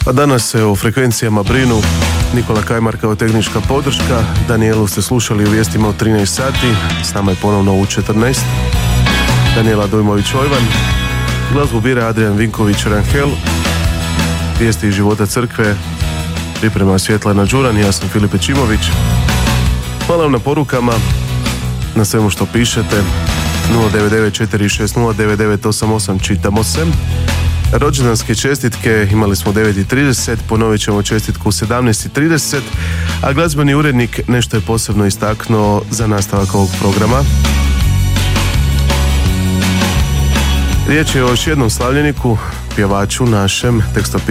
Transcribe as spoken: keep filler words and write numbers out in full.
Pa danas se u frekvencijama brinu Nikola Kajmar kao tehnička podrška. Danijelu ste slušali u vijestima u trinaest sati. S nama je ponovno u četrnaest. Danijela Dujmović-Ojvan. Glazbu bira Adrian Vinković-Ranhel. Vijesti iz života crkve priprema Svjetlana Đuran. Ja sam Filip Čimović. Hvala vam na porukama, na svemu što pišete. nula devet devet četiri šest nula devet devet osam osam, čitamo se. Rođendanske čestitke imali smo u devet i trideset, ponovit ćemo čestitku u sedamnaest i trideset, a glazbeni urednik nešto je posebno istaknuo za nastavak ovog programa. Riječ je o još jednom slavljeniku, pjevaču našem, tekstopisaču